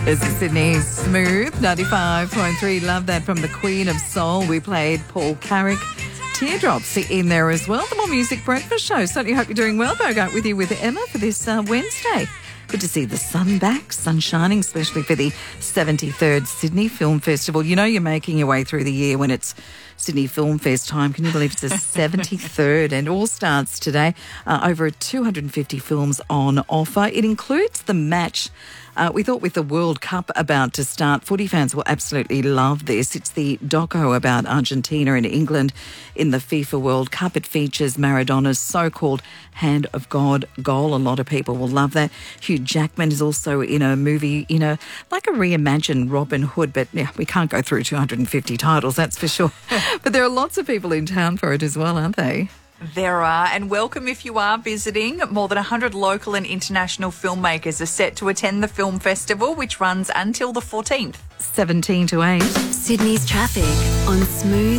This is Sydney's Smooth 95.3. Love that from the Queen of Soul. We played Paul Carrick. Teardrops in there as well. The More Music Breakfast Show. Certainly hope you're doing well. Bogart with you with Emma for this Wednesday. Good to see the sun back, sun shining, especially for the 73rd Sydney Film Festival. You know you're making your way through the year when it's Sydney Film Fest time. Can you believe it's the 73rd? And all starts today. Over 250 films on offer. It includes The Match. We thought with the World Cup about to start, footy fans will absolutely love this. It's the doco about Argentina and England in the FIFA World Cup. It features Maradona's so-called Hand of God goal. A lot of people will love that. Hugh Jackman is also in a movie, like a reimagined Robin Hood, but yeah, we can't go through 250 titles, that's for sure. But there are lots of people in town for it as well, aren't they? There are, and welcome if you are visiting. More than 100 local and international filmmakers are set to attend the film festival, which runs until the 14th. 17 to 8. Sydney's traffic on Smooth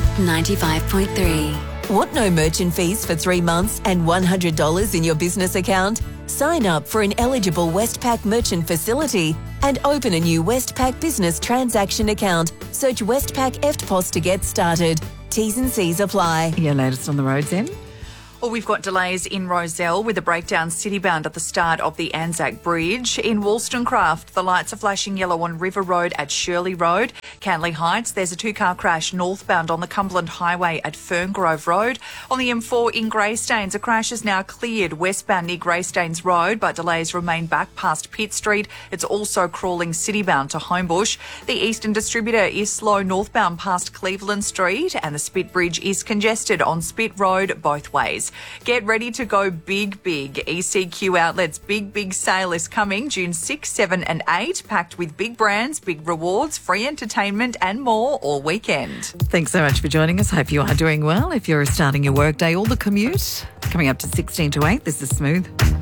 95.3. Want no merchant fees for 3 months and $100 in your business account? Sign up for an eligible Westpac merchant facility and open a new Westpac business transaction account. Search Westpac EFTPOS to get started. T's and C's apply. Your latest on the roads, Em? Well, we've got delays in Rozelle with a breakdown citybound at the start of the Anzac Bridge. In Wollstonecraft, the lights are flashing yellow on River Road at Shirley Road. Cantley Heights, there's a two-car crash northbound on the Cumberland Highway at Ferngrove Road. On the M4 in Greystanes, a crash is now cleared westbound near Greystanes Road, but delays remain back past Pitt Street. It's also crawling citybound to Homebush. The Eastern Distributor is slow northbound past Cleveland Street, and the Spit Bridge is congested on Spit Road both ways. Get ready to go big. ECQ Outlet's big sale is coming June 6, 7 and 8, packed with big brands, big rewards, free entertainment and more all weekend. Thanks so much for joining us. Hope you are doing well. If you're starting your workday or the commute, coming up to 16 to 8, this is Smooth.